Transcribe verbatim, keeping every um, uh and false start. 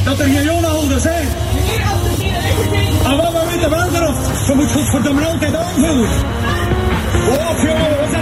dat er geen jongehouders zijn. En wat we weten wel erop, ze moet godverdomme altijd aanvoeren. Och jongen,